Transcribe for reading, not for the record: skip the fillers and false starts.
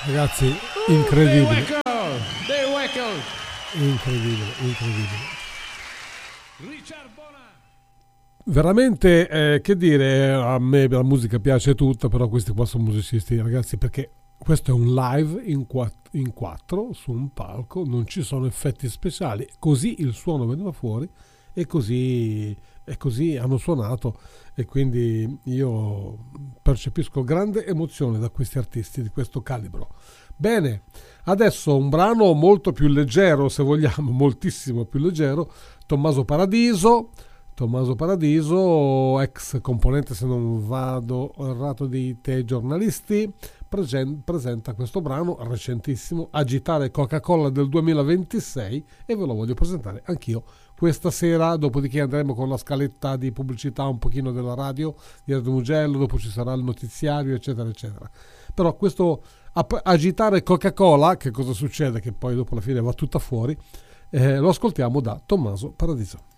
Ragazzi, incredibile. The Wackel. Incredibile. Veramente, che dire, a me la musica piace tutta, però questi qua sono musicisti, ragazzi, perché questo è un live in quattro su un palco, non ci sono effetti speciali, così il suono veniva fuori e così hanno suonato, e quindi io percepisco grande emozione da questi artisti di questo calibro. Bene, adesso un brano molto più leggero, se vogliamo, moltissimo più leggero. Tommaso Paradiso, ex componente, se non vado errato, di Te Giornalisti, presenta questo brano recentissimo, Agitare Coca-Cola, del 2026, e ve lo voglio presentare anch'io questa sera. Dopodiché andremo con la scaletta di pubblicità un pochino della radio di Radio Mugello, dopo ci sarà il notiziario, eccetera eccetera. Però questo Agitare Coca-Cola, che cosa succede? Che poi dopo alla fine va tutta fuori, lo ascoltiamo da Tommaso Paradiso.